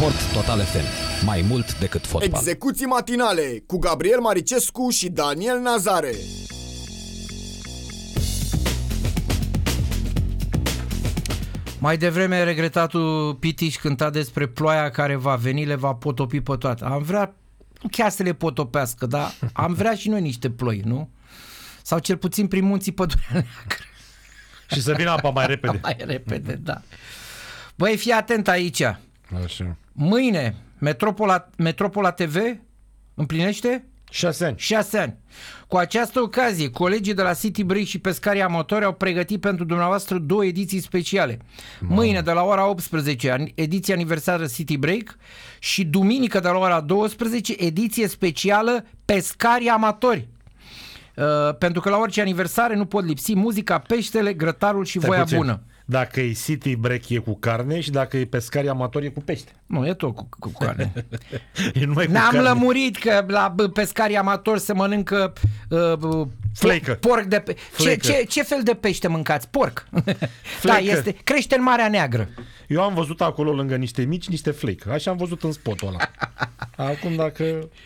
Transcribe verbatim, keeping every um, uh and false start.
Sport Total F M. Mai mult decât fotbal. Execuții matinale cu Gabriel Maricescu și Daniel Nazare. Mai devreme regretatul Pitiș cânta despre ploaia care va veni, le va potopi pe toate. Am vrea, nu chiar să le potopească, dar am vrea și noi niște ploi, nu? Sau cel puțin prin munții Pădurea Neagră. Și să vină apa mai repede. Mai repede, da. Băi, fii atent aici. Așa. Mâine, Metropola, Metropola T V împlinește? Șase ani. Șase ani. Cu această ocazie, colegii de la City Break și Pescarii Amatori au pregătit pentru dumneavoastră două ediții speciale. Mamă. Mâine de la ora optsprezece, ediție aniversară City Break, și duminică de la ora douăsprezece, ediție specială Pescarii Amatori. Uh, pentru că la orice aniversare nu pot lipsi muzica, peștele, grătarul și Stai voia puțin. bună. Dacă e City Break e cu carne și dacă e Pescarii Amatori e cu pește. Nu, e tot cu, cu carne. E numai cu Ne-am carne. lămurit că la Pescarii Amatori se mănâncă uh, Fleică. porc de pe... ce, ce, ce fel de pește mâncați? Porc. Da, este, crește în Marea Neagră. Eu am văzut acolo lângă niște mici, niște fleică. Așa am văzut în spotul ăla. Acum dacă...